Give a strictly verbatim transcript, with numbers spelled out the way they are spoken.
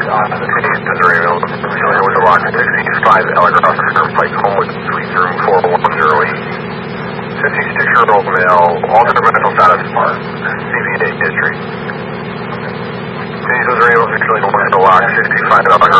Missouri, familiar with the lock sixty-five Allegra Pike, Homewood, Suite Room four one zero eight. fifty-six-year-old male, alternate mental status, C V A district. Missouri, familiar with the lock sixty-five Allegra